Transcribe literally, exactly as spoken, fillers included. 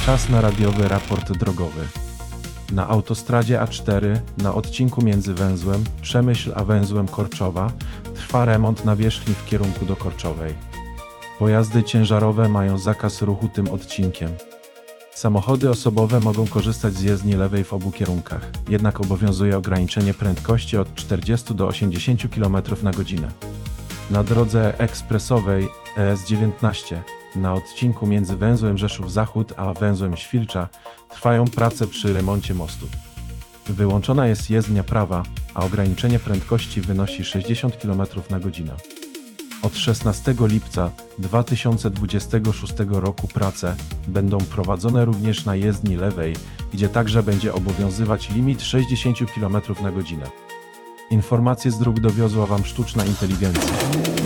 Czas na radiowy raport drogowy. Na autostradzie A cztery, na odcinku między węzłem Przemyśl a węzłem Korczowa, trwa remont nawierzchni w kierunku do Korczowej. Pojazdy ciężarowe mają zakaz ruchu tym odcinkiem. Samochody osobowe mogą korzystać z jezdni lewej w obu kierunkach, jednak obowiązuje ograniczenie prędkości od czterdziestu do osiemdziesięciu kilometrów na godzinę. Na drodze ekspresowej E S dziewiętnaście, na odcinku między węzłem Rzeszów Zachód a węzłem Świlcza, trwają prace przy remoncie mostu. Wyłączona jest jezdnia prawa, a ograniczenie prędkości wynosi sześćdziesiąt kilometrów na godzinę. Od szesnastego lipca dwa tysiące dwudziestego szóstego roku prace będą prowadzone również na jezdni lewej, gdzie także będzie obowiązywać limit sześćdziesiąt kilometrów na godzinę. Informacje z dróg dowiozła Wam sztuczna inteligencja.